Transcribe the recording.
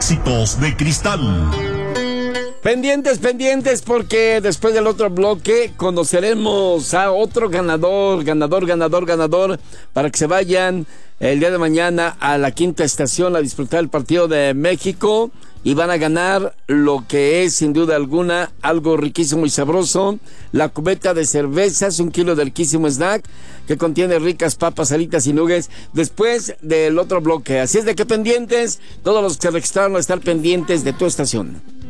éxitos de Cristal. Pendientes, porque después del otro bloque conoceremos a otro ganador, para que se vayan el día de mañana a la quinta estación a disfrutar el partido de México y van a ganar lo que es sin duda alguna algo riquísimo y sabroso, la cubeta de cervezas, 1 kilo de riquísimo snack que contiene ricas papas, alitas y nuggets después del otro bloque. Así es de que pendientes, todos los que se registraron a estar pendientes de tu estación.